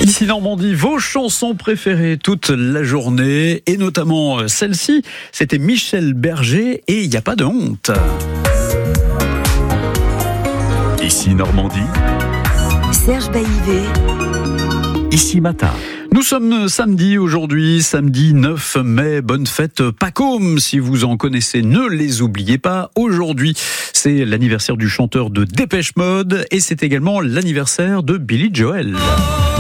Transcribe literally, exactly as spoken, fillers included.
Ici Normandie, vos chansons préférées toute la journée, et notamment celle-ci, c'était Michel Berger et Il n'y a pas de honte. Ici Normandie, Serge Baillivet. Ici Matin. Nous sommes samedi aujourd'hui, samedi neuf mai. Bonne fête Pacôme, si vous en connaissez, ne les oubliez pas. Aujourd'hui, c'est l'anniversaire du chanteur de Dépêche Mode et c'est également l'anniversaire de Billy Joel.